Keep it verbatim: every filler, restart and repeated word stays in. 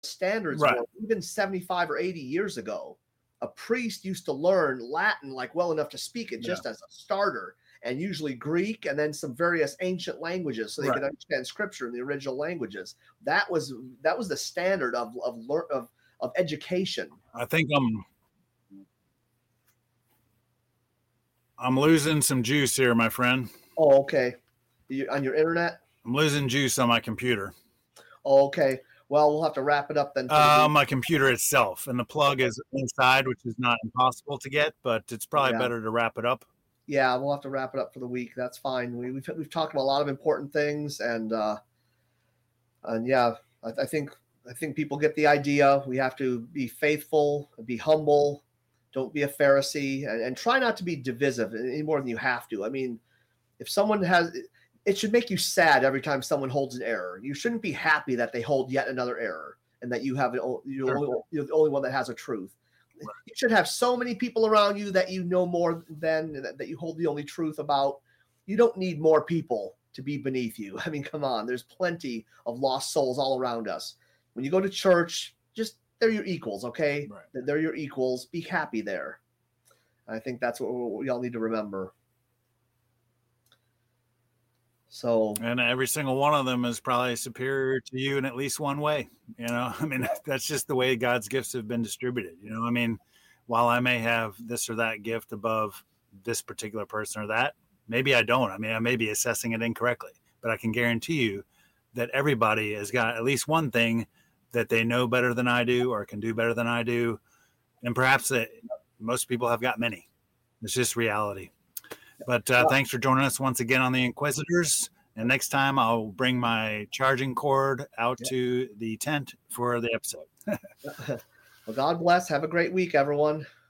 standards Right. were even seventy-five or eighty years ago. A priest used to learn Latin like well enough to speak it just Yeah. as a starter, and usually Greek and then some various ancient languages so they Right. could understand scripture in the original languages. That was that was the standard of of of, of education. I think I'm I'm losing some juice here, my friend. Oh, okay. You, on your internet? I'm losing juice on my computer. Oh, okay. Well, we'll have to wrap it up then. For Uh, the my computer itself, and the plug is inside, which is not impossible to get, but it's probably Yeah. better to wrap it up. Yeah, we'll have to wrap it up for the week. That's fine. We, we've we've talked about a lot of important things, and uh, and yeah, I, I think I think people get the idea. We have to be faithful, be humble, don't be a Pharisee, and, and try not to be divisive any more than you have to. I mean, if someone has, it should make you sad every time someone holds an error. You shouldn't be happy that they hold yet another error and that you have you're, Sure. only, you're the only one that has a truth. You should have so many people around you that you know more than, that, that you hold the only truth about. You don't need more people to be beneath you. I mean, come on, there's plenty of lost souls all around us. When you go to church, just they're your equals, okay? Right. They're your equals. Be happy there. I think that's what we all need to remember. So, and every single one of them is probably superior to you in at least one way. You know, I mean, that's just the way God's gifts have been distributed. You know, I mean, while I may have this or that gift above this particular person or that, maybe I don't. I mean, I may be assessing it incorrectly, but I can guarantee you that everybody has got at least one thing that they know better than I do or can do better than I do. And perhaps that most people have got many. It's just reality. But uh, thanks for joining us once again on the Inquisitors. And next time I'll bring my charging cord out yeah. to the tent for the episode. Well, God bless. Have a great week, everyone.